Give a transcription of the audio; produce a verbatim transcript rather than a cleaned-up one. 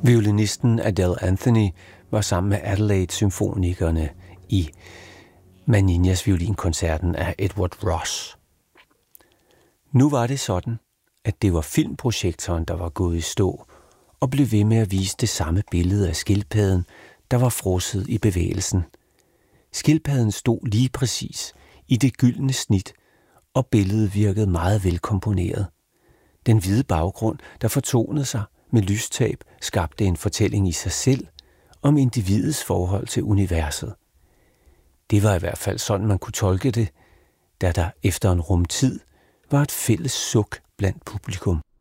Violinisten Adele Anthony var sammen med Adelaide-symfonikerne i Maninias violinkoncerten af Edward Ross. Nu var det sådan, at det var filmprojektoren, der var gået i stå, og blev ved med at vise det samme billede af skildpadden, der var frosset i bevægelsen. Skildpadden stod lige præcis i det gyldne snit, og billedet virkede meget velkomponeret. Den hvide baggrund, der fortonede sig med lystab, skabte en fortælling i sig selv om individets forhold til universet. Det var i hvert fald sådan, man kunne tolke det, da der efter en rumtid var et fælles suk blandt publikum.